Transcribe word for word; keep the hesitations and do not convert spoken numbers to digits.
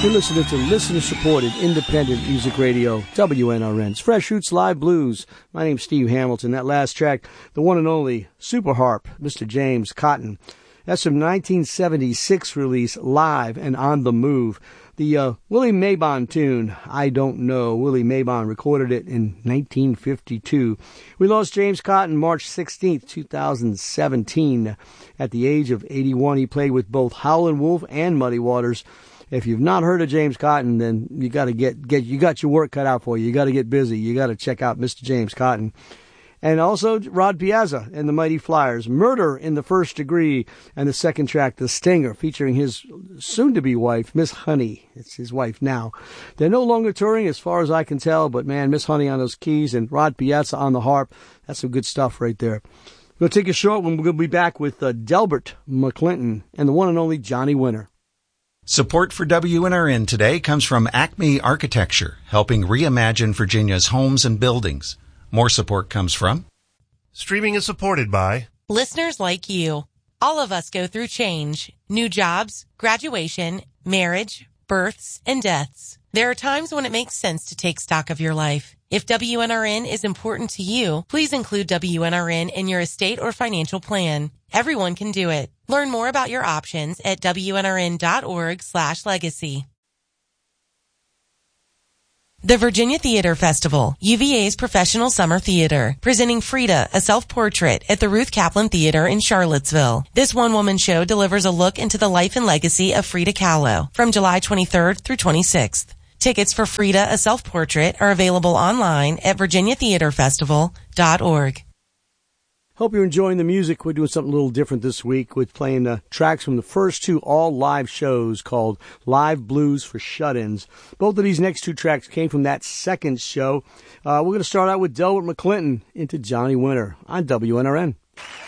You're listening to listener-supported independent music radio, W N R N's Fresh Roots Live Blues. My name's Steve Hamilton. That last track, the one and only Super Harp, Mister James Cotton. That's from nineteen seventy-six release, Live and On the Move. The uh, Willie Mabon tune, I Don't Know. Willie Mabon recorded it in nineteen fifty-two. We lost James Cotton March sixteenth, two thousand seventeen. At the age of eighty-one, he played with both Howlin' Wolf and Muddy Waters. If you've not heard of James Cotton, then you got to get, get, you got your work cut out for you. You got to get busy. You got to check out Mister James Cotton. And also Rod Piazza and the Mighty Flyers. Murder in the First Degree. And the second track, The Stinger, featuring his soon-to-be wife, Miss Honey. It's his wife now. They're no longer touring as far as I can tell, but man, Miss Honey on those keys and Rod Piazza on the harp. That's some good stuff right there. We're going to take a short one. We're going to be back with uh, Delbert McClinton and the one and only Johnny Winter. Support for W N R N today comes from Acme Architecture, helping reimagine Virginia's homes and buildings. More support comes from... Streaming is supported by... listeners like you. All of us go through change, new jobs, graduation, marriage, births, and deaths. There are times when it makes sense to take stock of your life. If W N R N is important to you, please include W N R N in your estate or financial plan. Everyone can do it. Learn more about your options at W N R N dot org slash legacy. The Virginia Theater Festival, U V A's professional summer theater, presenting Frida, a self-portrait at the Ruth Kaplan Theater in Charlottesville. This one-woman show delivers a look into the life and legacy of Frida Kahlo from July twenty-third through twenty-sixth. Tickets for Frida, a self-portrait are available online at virginia theater festival dot org. Hope you're enjoying the music. We're doing something a little different this week with playing uh, tracks from the first two all-live shows called Live Blues for Shut-Ins. Both of these next two tracks came from that second show. Uh, we're going to start out with Delbert McClinton into Johnny Winter on W N R N.